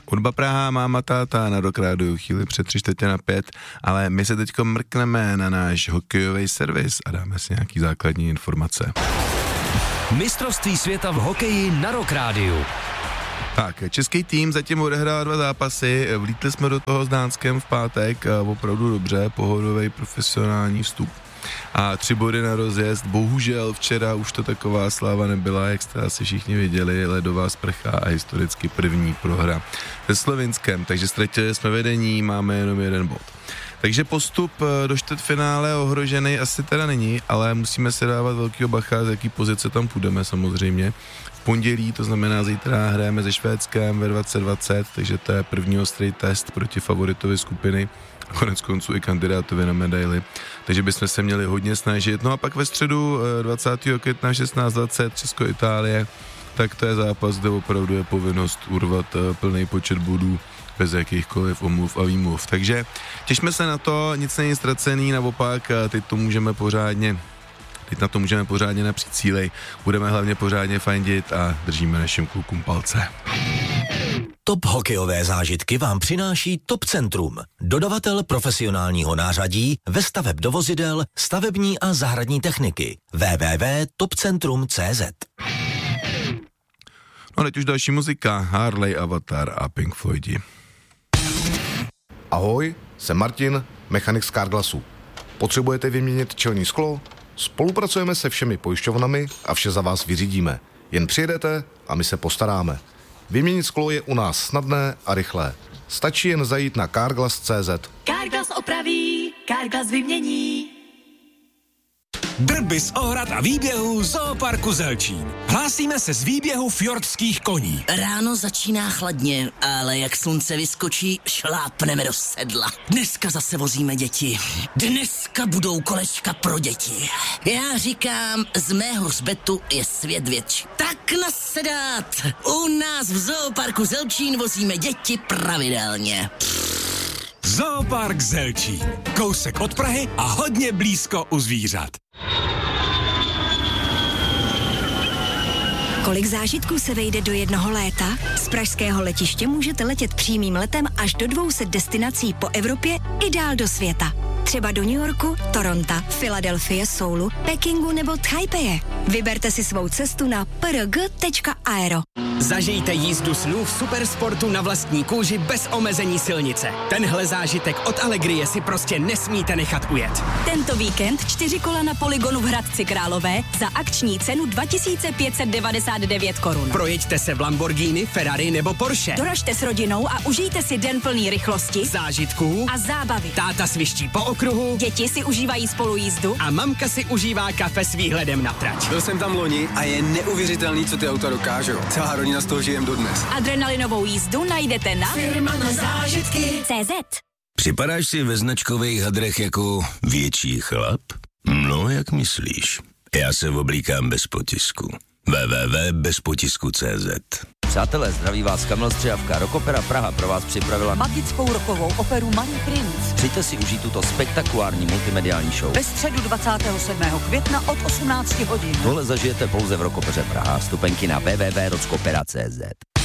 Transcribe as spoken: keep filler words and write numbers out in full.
Hudba Praha, máma, táta, na Rock Rádiu, chvíli před tři čtvrtě na pět, ale my se teďko mrkneme na náš hokejový servis a dáme si nějaký základní informace. Mistrovství světa v hokeji na Rock Rádiu. Tak, český tým zatím odehrál dva zápasy, vlítli jsme do toho s Dánskem v pátek, opravdu dobře, pohodový profesionální vstup. A tři body na rozjezd, bohužel včera už to taková sláva nebyla, jak jste asi všichni viděli, ledová sprcha a historicky první prohra se Slovinskem, takže ztratili jsme vedení, máme jenom jeden bod. Takže postup do čtvrtfinále ohrožený asi teda není, ale musíme se dávat velkýho bacha, z jaký pozice tam půjdeme samozřejmě. V pondělí, to znamená zítra, hrajeme se Švédskem ve dvacet dvacet, takže to je první ostrý test proti favoritovi skupiny a konec konců i kandidátovi na medaili. Takže bychom se měli hodně snažit. No a pak ve středu dvacátého května šestnáct dvacet Česko-Itálie, tak to je zápas, kde opravdu je povinnost urvat plný počet bodů bez jakýchkoliv omluv a výmluv. Takže těšme se na to, nic není ztracený, naopak teď to můžeme pořádně Teď na to můžeme pořádně napřít cílej, budeme hlavně pořádně fandit a držíme našim klukům palce. Top hokejové zážitky vám přináší Top Centrum, dodavatel profesionálního nářadí ve staveb do vozidel, stavební a zahradní techniky. w w w tečka top centrum tečka c z. No teď už další muzika, Harley, Avatar a Pink Floydi. Ahoj, jsem Martin, mechanik z Carglassu. Potřebujete vyměnit čelní sklo? Spolupracujeme se všemi pojišťovnami a vše za vás vyřídíme. Jen přijedete a my se postaráme. Vyměnit sklo je u nás snadné a rychlé. Stačí jen zajít na carglass tečka c z. Carglass opraví, Carglass vymění. Drby z ohrad a výběhů Zooparku Zelčín. Hlásíme se z výběhu fjordských koní. Ráno začíná chladně, ale jak slunce vyskočí, šlápneme do sedla. Dneska zase vozíme děti. Dneska budou kolečka pro děti. Já říkám, z mého hřbetu je svět větší. Tak nasedat! U nás v Zooparku Zelčín vozíme děti pravidelně. Zoopark Zelčín. Kousek od Prahy a hodně blízko u zvířat. Kolik zážitků se vejde do jednoho léta? Z pražského letiště můžete letět přímým letem až do dvou set destinací po Evropě i dál do světa. Třeba do New Yorku, Toronto, Filadelfie, Soulu, Pekingu nebo Taipeje. Vyberte si svou cestu na p r g tečka aero. Zažijte jízdu snů v supersportu na vlastní kůži bez omezení silnice. Tenhle zážitek od Allegrie si prostě nesmíte nechat ujet. Tento víkend čtyři kola na poligonu v Hradci Králové za akční cenu dva tisíce pět set devadesát devět korun. Projeďte se v Lamborghini, Ferrari nebo Porsche. Doražte s rodinou a užijte si den plný rychlosti, zážitků a zábavy. Táta sviští po okruhu, děti si užívají spolujízdu a mamka si užívá kafe s výhledem na trať. Byl jsem tam loni a je neuvěřitelný, co ty auta dokážou. Celá rodina z toho žijem dodnes. Adrenalinovou jízdu najdete na Firma na zážitky tečka cé zet. Připadáš si ve značkových hadrech jako větší chlap? No, jak myslíš? Já se oblíkám bez potisku. w w w tečka bez potisku tečka cé zet. Přátelé, zdraví vás Kamil Střijavka. Rockopera Praha pro vás připravila magickou rockovou operu Malý princ. Přijďte si užít tuto spektakulární multimediální show. Ve středu dvacátého sedmého května od osmnácti hodin. Tohle zažijete pouze v Rockopeře Praha. Vstupenky na w w w tečka rockopera tečka cé zet.